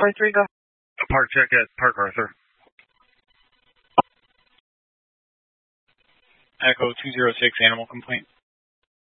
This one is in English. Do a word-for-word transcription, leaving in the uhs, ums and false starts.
four three, go. Park check at Park Arthur. Echo two zero six, animal complaint.